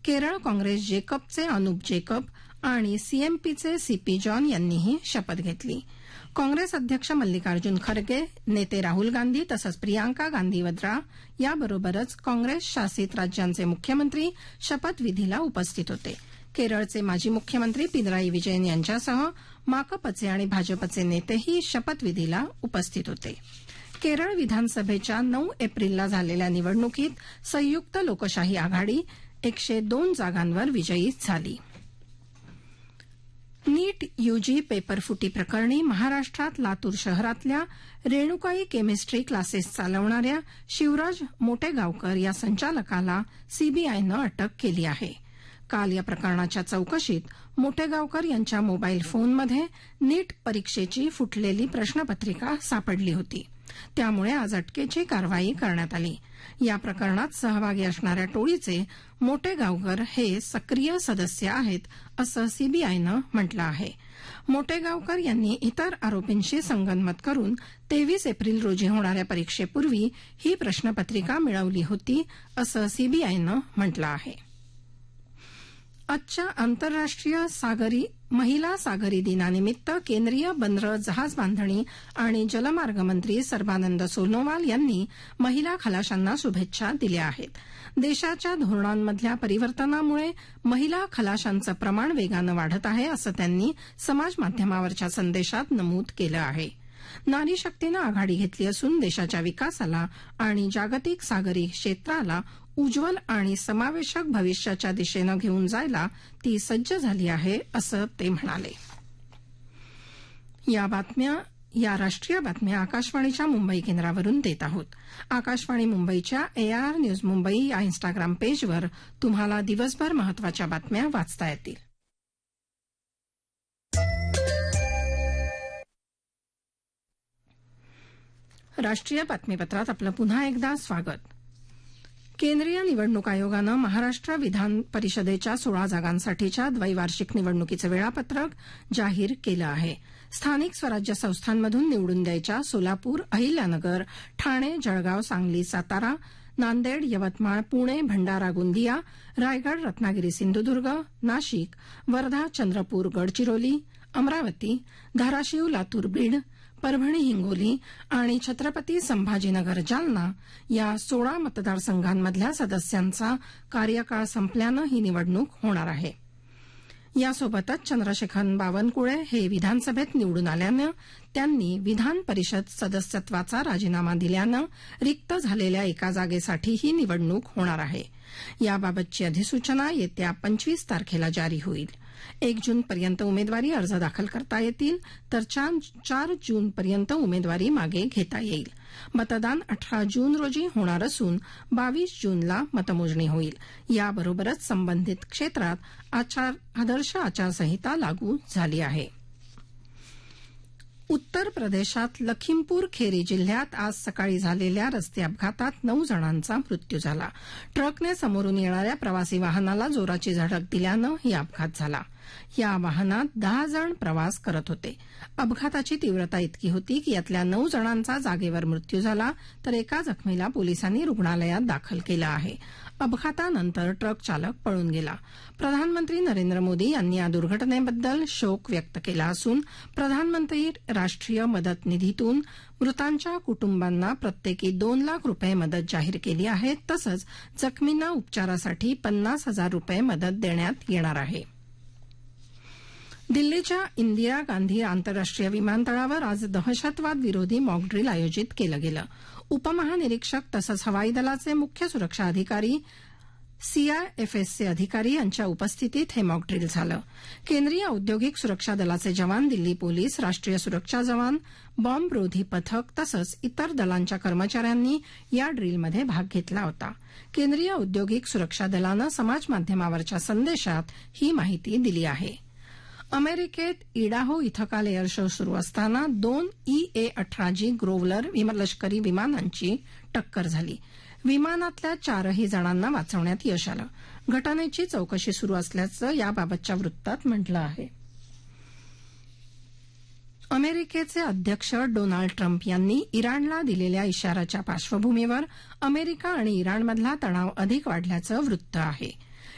Kerala Congress जेकबचे Anup Jacob आणि सीएमपीचे CP John यांनीही शपथ घेतली. काँग्रेस अध्यक्ष मल्लिकार्जुन खरगे, नेते राहुल गांधी तसंच प्रियांका गांधी वद्रा याबरोबरच काँग्रेस शासित राज्यांचे मुख्यमंत्री शपथविधीला उपस्थित होते. केरळचे माजी मुख्यमंत्री पिनराई विजयन यांच्यासह माकपचे आणि भाजपचे नेतेही शपथविधीला उपस्थित होते. केरळ विधानसभेच्या 9 एप्रिलला झालेल्या निवडणुकीत संयुक्त लोकशाही आघाडी 102 जागांवर विजयी झाली. नीट यूजी पेपरफुटी प्रकरणी महाराष्ट्रात लातूर शहरातल्या रेणुकाई केमिस्ट्री क्लासेस चालवणाऱ्या शिवराज मोटेगावकर या संचालकाला सीबीआयनं अटक केली आहे. काल या प्रकरणाच्या चौकशीत मोटेगावकर यांच्या मोबाईल फोनमध्ये नीट परीक्षेची फुटलेली प्रश्नपत्रिका सापडली होती. त्यामुळे आज अटकेची कारवाई करण्यात आली. या प्रकरणात सहभागी असणाऱ्या टोळीचे मोटेगावकर हे सक्रिय सदस्य आहेत असं सीबीआयनं म्हटलं आहे. मोटेगावकर यांनी इतर आरोपींशी संगनमत करून 23 एप्रिल रोजी होणाऱ्या परीक्षेपूर्वी ही प्रश्नपत्रिका मिळवली होती असं सीबीआयनं म्हटलं आहे. आजच्या आंतरराष्ट्रीय महिला सागरी दिनानिमित्त केंद्रीय बंदरं, जहाज बांधणी आणि जलमार्ग मंत्री सर्बानंद सोनोवाल यांनी महिला खलाशांना शुभेच्छा दिल्या आहेत. देशाच्या धोरणांमधल्या परिवर्तनामुळे महिला खलाशांचं प्रमाण वेगानं वाढत आहे असं त्यांनी समाजमाध्यमावरच्या संदेशात नमूद केलं आहे. नारी शक्तीनं आघाडी घेतली असून देशाच्या विकासाला आणि जागतिक सागरी क्षेत्राला उज्ज्वल आणि समावेशक भविष्याच्या दिशेनं घेऊन जायला ती सज्ज झाली आहे असं ते म्हणाले. या राष्ट्रीय बातम्या आकाशवाणीच्या मुंबई केंद्रावरून देत आहोत. आकाशवाणी मुंबईच्या AIR न्यूज मुंबई या इन्स्टाग्राम पेजवर तुम्हाला दिवसभर महत्वाच्या बातम्या वाचता येतील. राष्ट्रीय बातमीपत्रात आपलं पुन्हा एकदा स्वागत. केंद्रीय निवडणूक आयोगानं महाराष्ट्र विधान परिषदेच्या 16 जागांसाठीच्या द्वैवार्षिक निवडणुकीचं वेळापत्रक जाहीर केलं आहे. स्थानिक स्वराज्य संस्थांमधून निवडून द्यायच्या सोलापूर, अहिल्यानगर, ठाणे, जळगाव, सांगली, सातारा, नांदेड, यवतमाळ, पुणे, भंडारा, गोंदिया, रायगड, रत्नागिरी, सिंधुदुर्ग, नाशिक, वर्धा, चंद्रपूर, गडचिरोली, अमरावती, धाराशिव, लातूर, बीड, परभणी, हिंगोली आणि छत्रपती संभाजीनगर, जालना या 16 मतदारसंघांमधल्या सदस्यांचा कार्यकाळ संपल्यानं ही निवडणूक होणार आहे. यासोबतच चंद्रशेखर बावनकुळे हे विधानसभेत निवडून आल्यानं त्यांनी विधान परिषद सदस्यत्वाचा राजीनामा दिल्यानं रिक्त झालेल्या एका जागेसाठी ही निवडणूक होणार आहे. याबाबतची अधिसूचना येत्या 25 तारखेला जारी होईल. 1 जूनपर्यंत उमेदवारी अर्ज दाखल करता येतील तर 4 जूनपर्यंत उमेदवारी मागे घेता येईल. मतदान 18 जून रोजी होणार असून 22 जूनला मतमोजणी होईल. याबरोबरच संबंधित क्षेत्रात आदर्श आचारसंहिता लागू झाली आहे. उत्तर प्रदेशात लखीमपूर खेरी जिल्ह्यात आज सकाळी झालेल्या रस्ते अपघातात 9 जणांचा मृत्यू झाला. ट्रकने समोरून येणाऱ्या प्रवासी वाहनाला जोराची धडक दिल्यानं ही अपघात झाला. या वाहनात 10 जण प्रवास करत होते. अपघाताची तीव्रता इतकी होती की यातल्या 9 जणांचा जागेवर मृत्यू झाला तर एका जखमीला पोलिसांनी रुग्णालयात दाखल केलं आहे. अपघातानंतर ट्रक चालक पळून गेला. प्रधानमंत्री नरेंद्र मोदी यांनी या दुर्घटनेबद्दल शोक व्यक्त केला असून प्रधानमंत्री राष्ट्रीय मदत निधीतून मृतांच्या कुटुंबांना प्रत्येकी 2 लाख रुपये मदत जाहीर केली आहे. तसंच जखमींना उपचारासाठी 50,000 रुपये मदत देण्यात येणार आहे. दिल्लीच्या इंदिरा गांधी आंतरराष्ट्रीय विमानतळावर आज दहशतवाद विरोधी मॉकड्रील आयोजित केलं गेलं. उपमहानिरीक्षक तसंच हवाई दलाचे मुख्य सुरक्षा अधिकारी, सीआयएफएसचे अधिकारी यांच्या उपस्थितीत हे मॉकड्रील झालं. केंद्रीय औद्योगिक सुरक्षा दलाचे जवान, दिल्ली पोलीस, राष्ट्रीय सुरक्षा जवान, बॉम्बरोधी पथक तसंच इतर दलांच्या कर्मचाऱ्यांनी या ड्रीलमध्ये भाग घेतला होता. केंद्रीय औद्योगिक सुरक्षा दलानं समाजमाध्यमावरच्या संदेशात ही माहिती दिली आहे. अमेरिकेत इडाहो इथं काल एअर शो सुरू असताना 2 EA-18G ग्रोव्हलर लष्करी विमानांची टक्कर झाली. विमानातल्या 4ही जणांना वाचवण्यात यश आलं. घटनेची चौकशी सुरू असल्याचं याबाबतच्या वृत्तात म्हटलं आहे. अमेरिकेचे अध्यक्ष डोनाल्ड ट्रम्प यांनी इराणला दिलेल्या इशाऱ्याच्या पार्श्वभूमीवर अमेरिका आणि इराणमधला तणाव अधिक वाढल्याचं वृत्त आहे.